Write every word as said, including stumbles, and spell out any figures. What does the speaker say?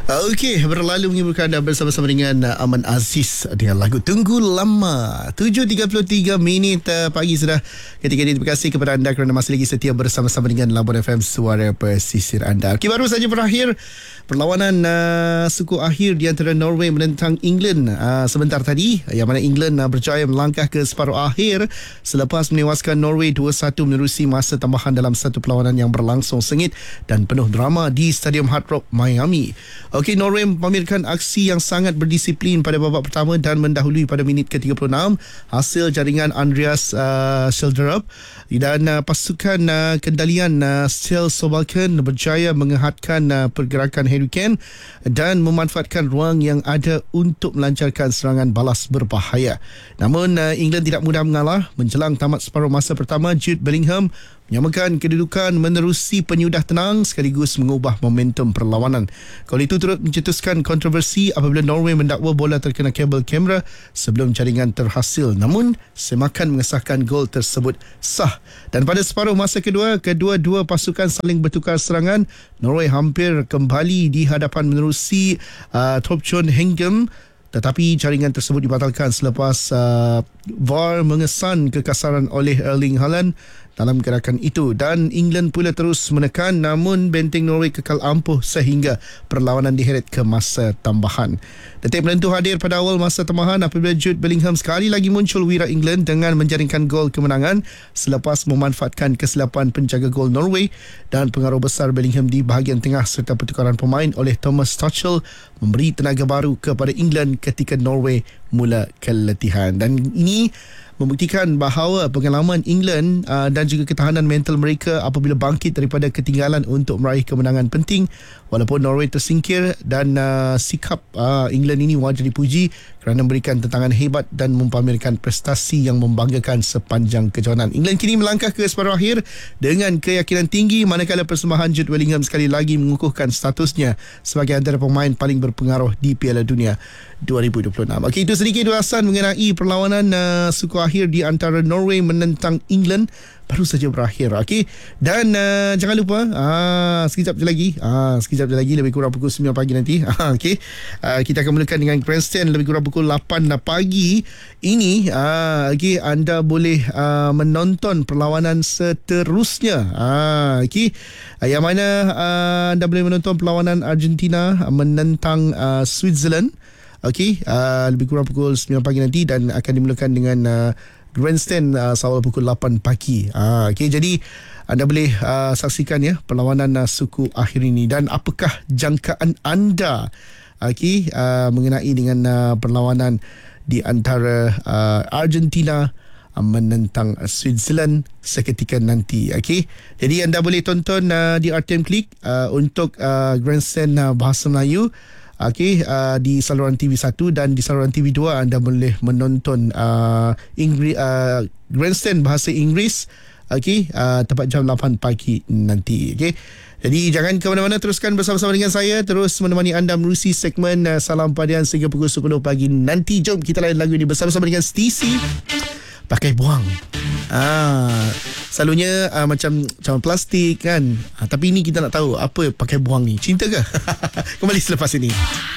Okey, berlalu menyebutkan anda bersama-sama dengan uh, Aman Aziz dengan lagu Tunggu Lama. tujuh tiga puluh tiga minit uh, pagi sudah. Ketika ini terima kasih kepada anda kerana masih lagi setia bersama-sama dengan Labuan F M, suara pesisir anda. Okey, baru saja berakhir perlawanan uh, suku akhir di antara Norway menentang England uh, sebentar tadi, yang mana England uh, berjaya melangkah ke separuh akhir selepas menewaskan Norway dua satu menerusi masa tambahan dalam satu perlawanan yang berlangsung sengit dan penuh drama di Stadium Hard Rock, Miami. Okey, Norway mempamerkan aksi yang sangat berdisiplin pada babak pertama dan mendahului pada minit ke tiga puluh enam hasil jaringan Andreas uh, Schjelderup, dan uh, pasukan uh, kendalian uh, Steel Sobalken berjaya mengehadkan uh, pergerakan Harry Kane dan memanfaatkan ruang yang ada untuk melancarkan serangan balas berbahaya. Namun uh, England tidak mudah mengalah. Menjelang tamat separuh masa pertama, Jude Bellingham menyamakan kedudukan menerusi penyudah tenang sekaligus mengubah momentum perlawanan. Gol itu turut mencetuskan kontroversi apabila Norway mendakwa bola terkena kabel kamera sebelum jaringan terhasil. Namun semakan mengesahkan gol tersebut sah. Dan pada separuh masa kedua, kedua-dua pasukan saling bertukar serangan. Norway hampir kembali di hadapan menerusi uh, Torbjørn Hengem, tetapi jaringan tersebut dibatalkan selepas uh, V A R mengesan kekasaran oleh Erling Haaland dalam gerakan itu, dan England pula terus menekan, namun benteng Norway kekal ampuh sehingga perlawanan diheret ke masa tambahan. Detik penentu hadir pada awal masa tambahan apabila Jude Bellingham sekali lagi muncul wira England dengan menjaringkan gol kemenangan selepas memanfaatkan kesilapan penjaga gol Norway, dan pengaruh besar Bellingham di bahagian tengah serta pertukaran pemain oleh Thomas Tuchel memberi tenaga baru kepada England ketika Norway mula keletihan. Dan ini membuktikan bahawa pengalaman England uh, dan juga ketahanan mental mereka apabila bangkit daripada ketinggalan untuk meraih kemenangan penting walaupun Norway tersingkir, dan uh, sikap uh, England ini wajar dipuji kerana memberikan tentangan hebat dan mempamerkan prestasi yang membanggakan sepanjang kejohanan. England kini melangkah ke separuh akhir dengan keyakinan tinggi, manakala persembahan Jude Bellingham sekali lagi mengukuhkan statusnya sebagai antara pemain paling berpengaruh di Piala Dunia dua ribu dua puluh enam. Okey, itu sedikit ulasan mengenai perlawanan uh, suku akhir di antara Norway menentang England baru saja berakhir. Okey, dan uh, jangan lupa uh, sekejap je lagi uh, sekejap je lagi lebih kurang pukul sembilan pagi nanti uh, okey, uh, kita akan mulakan dengan grandstand lebih kurang pukul lapan pagi ini. uh, okey, anda boleh uh, menonton perlawanan seterusnya, uh, okey, uh, yang mana uh, anda boleh menonton perlawanan Argentina menentang uh, Switzerland. Okey, uh, lebih kurang pukul sembilan pagi nanti, dan akan dimulakan dengan uh, grandstand uh, seawal pukul lapan pagi. Uh, Okey, jadi anda boleh uh, saksikan ya perlawanan uh, suku akhir ini. Dan apakah jangkaan anda okey, uh, mengenai dengan uh, perlawanan di antara uh, Argentina uh, menentang uh, Switzerland seketika nanti. Okey, jadi anda boleh tonton uh, di R T M Klik uh, untuk uh, grandstand uh, bahasa Melayu. Okey, uh, di saluran T V satu, dan di saluran T V dua anda boleh menonton uh, Ingri, uh, grandstand bahasa Inggeris. Okey, uh, tepat jam lapan pagi nanti. Okey, jadi jangan ke mana-mana, teruskan bersama-sama dengan saya, terus menemani anda menerusi segmen uh, Salam Padian sehingga pukul sepuluh pagi nanti. Jom kita layan lagu ini bersama-sama dengan Stacey, Pakai Buang. Ah, selalunya ah, macam cawan plastik kan. Ah, tapi ini kita nak tahu apa pakai buang ni. Cinta ke? Kembali selepas ini.